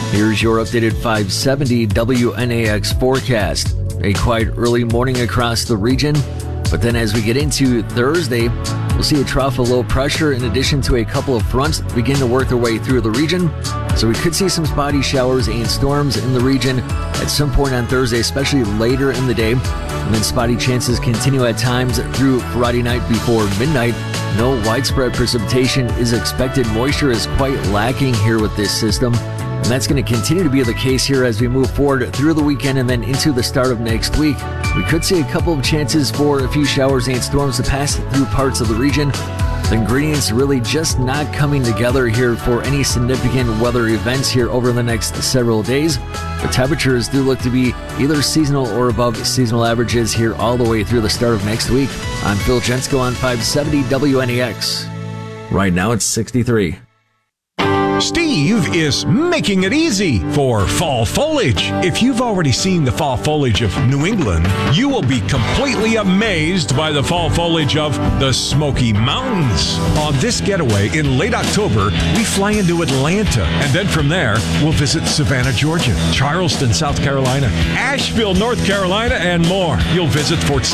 Here's your updated 570 WNAX forecast. A quiet early morning across the region, but then as we get into Thursday, we'll see a trough of low pressure in addition to a couple of fronts begin to work their way through the region. So we could see some spotty showers and storms in the region at some point on Thursday, especially later in the day. And then spotty chances continue at times through Friday night before midnight. No widespread precipitation is expected. Moisture is quite lacking here with this system. And that's going to continue to be the case here as we move forward through the weekend and then into the start of next week. We could see a couple of chances for a few showers and storms to pass through parts of the region. The ingredients really just not coming together here for any significant weather events here over the next several days. The temperatures do look to be either seasonal or above seasonal averages here all the way through the start of next week. I'm Phil Jensko on 570 WNAX. Right now it's 63. Steve is making it easy for fall foliage. If you've already seen the fall foliage of New England, you will be completely amazed by the fall foliage of the Smoky Mountains. On this getaway in late October, we fly into Atlanta, and then from there, we'll visit Savannah, Georgia, Charleston, South Carolina, Asheville, North Carolina, and more. You'll visit Fort